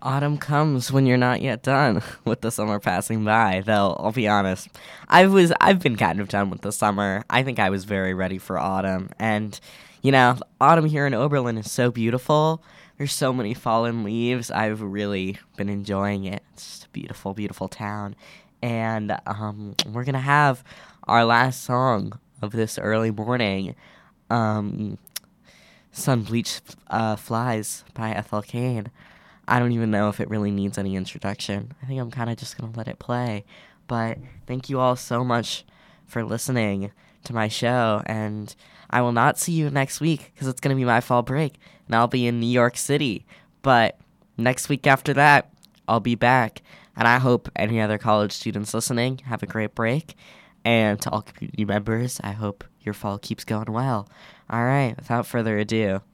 Autumn comes when you're not yet done with the summer passing by. Though I'll be honest, I've been kind of done with the summer. I think I was very ready for autumn, and autumn here in Oberlin is so beautiful. There's so many fallen leaves. I've really been enjoying it. It's just a beautiful, beautiful town, and we're gonna have our last song of this early morning. Um, Sun Bleached Flies by Ethel Cain. I don't even know if it really needs any introduction. I think I'm kind of just going to let it play. But thank you all so much for listening to my show. And I will not see you next week because it's going to be my fall break. And I'll be in New York City. But next week after that, I'll be back. And I hope any other college students listening have a great break. And to all community members, I hope your fall keeps going well. All right, without further ado,